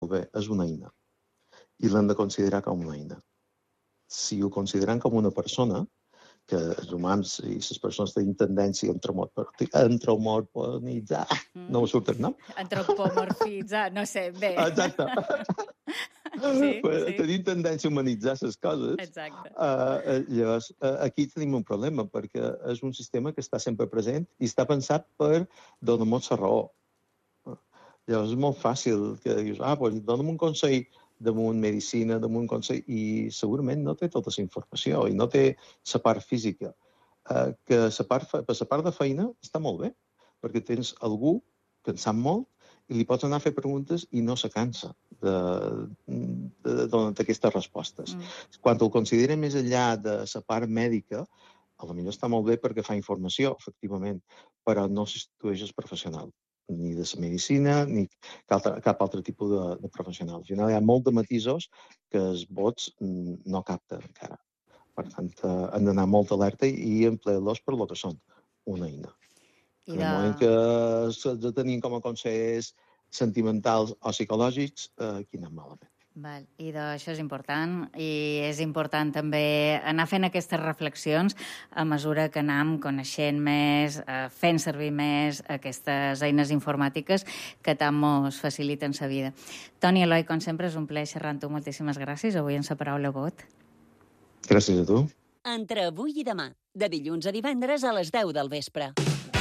molt bé, és una eina. I l'hem de considerar com una eina. Si ho considerem com una persona, que els humans i les persones tenen tendència a antropomorfitzar, no me surt el nom? Antropomorfitzar, no sé, bé. Exacte. Sí. Tenim tendència a humanitzar les coses. Exacte. Llavors, aquí tenim un problema, perquè és un sistema que està sempre present i està pensat per donar-nos la raó. Llavors, és molt fàcil que dius, doncs dona'm un consell damunt medicina, damunt consell, i segurament no té tota la informació i no té la part física. Que per la part de feina està molt bé, perquè tens algú que en sap molt i li pots anar a fer preguntes i no se cansa de donar-te aquestes respostes. Quan ho considera més enllà de la part mèdica, potser està molt bé perquè fa informació, efectivament, però no substitueix el professional, ni de la medicina, ni cap altre tipus de professional. Al final hi ha molt de matisos que els bots no capten encara. Per tant, han d'anar molt alerta i emplear-los per lo que són, una eina. En el moment que els tenim com a consells sentimentals o psicològics, aquí anem malament. Val. I això és important, i és important també anar fent aquestes reflexions a mesura que anem coneixent més, fent servir més aquestes eines informàtiques que tant ens faciliten la vida. Toni, Eloi, com sempre, és un plaer xerrar amb tu. Moltíssimes gràcies. Avui en la paraula vot. Gràcies a tu. Entre avui i demà, de dilluns a divendres a les 10 del vespre.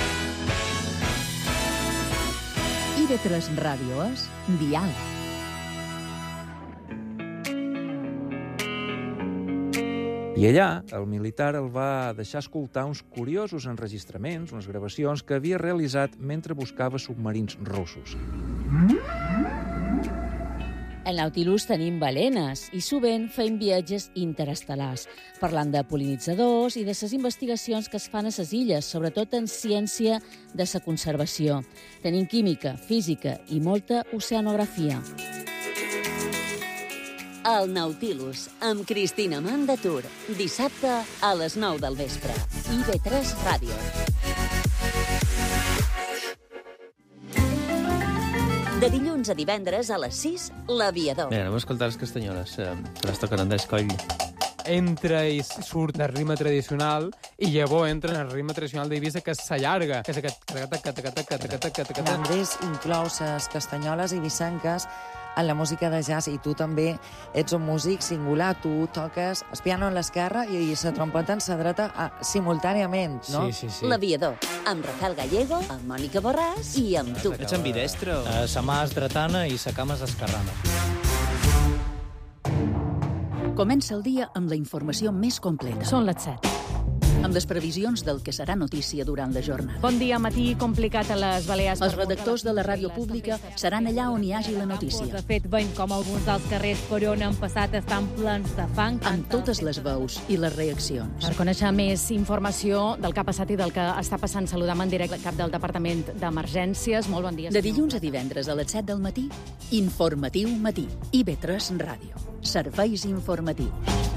IB3 Ràdio és Diàleg. I allà, el militar el va deixar escoltar uns curiosos enregistraments, unes gravacions que havia realitzat mentre buscava submarins russos. Al Nautilus tenim balenes i sovint fem viatges interestel·lars, parlant de pol·linitzadors i de les investigacions que es fan a les illes, sobretot en ciència de la conservació. Tenim química, física i molta oceanografia. El Nautilus, amb Cristina Mandatur, dissabte a les 9 del vespre. IB3 Ràdio. De dilluns a divendres a les 6, l'Aviador. Bé, anem a escoltar les castanyoles, que les toquen en d'escoll. Entra i surt del ritme tradicional i llavors entra en el ritme tradicional d'Eivissa, que s'allarga, que és aquest... Andrés inclou les castanyoles eivissenques en la música de jazz, i tu també ets un músic singular. Tu toques el piano en l'esquerra i la trompeta en la dreta simultàniament, no? Sí. L'Aviador, amb Rafael Gallego, amb Mònica Borràs i amb tu. Ets ambidestre? Sa mà és dretana i sa cama és esquerrana. Comença el dia amb la informació més completa. Són les 7. Amb les previsions del que serà notícia durant la jornada. Bon dia, matí complicat a les Balears. Els redactors de la ràdio pública seran allà on hi hagi la notícia. De fet, veiem com alguns dels carrers per on han passat estan plens de fang. Amb totes les veus i les reaccions. Per conèixer més informació del que ha passat i del que està passant, saludam en directe el cap del Departament d'Emergències. Molt bon dia. De dilluns a divendres a les 7 del matí, Informatiu Matí. IB3 Ràdio. Serveis informatius.